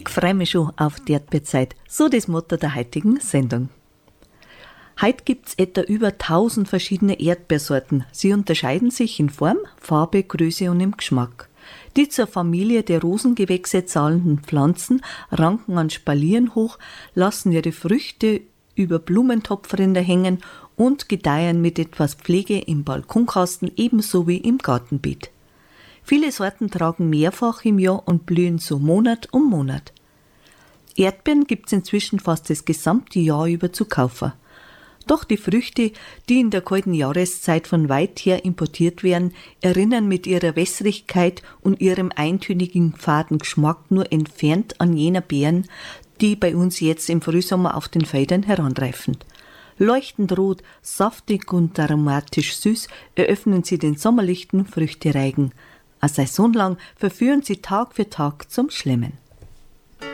Ich freue mich schon auf die Erdbeerzeit, so das Motto der heutigen Sendung. Heute gibt es etwa über 1000 verschiedene Erdbeersorten. Sie unterscheiden sich in Form, Farbe, Größe und im Geschmack. Die zur Familie der Rosengewächse zahlenden Pflanzen ranken an Spalieren hoch, lassen ihre Früchte über Blumentopfränder hängen und gedeihen mit etwas Pflege im Balkonkasten ebenso wie im Gartenbeet. Viele Sorten tragen mehrfach im Jahr und blühen so Monat um Monat. Erdbeeren gibt es inzwischen fast das gesamte Jahr über zu kaufen. Doch die Früchte, die in der kalten Jahreszeit von weit her importiert werden, erinnern mit ihrer Wässrigkeit und ihrem eintönigen faden Geschmack nur entfernt an jener Beeren, die bei uns jetzt im Frühsommer auf den Feldern heranreifen. Leuchtend rot, saftig und aromatisch süß eröffnen sie den sommerlichten Früchtereigen. Eine Saison lang verführen sie Tag für Tag zum Schlemmen.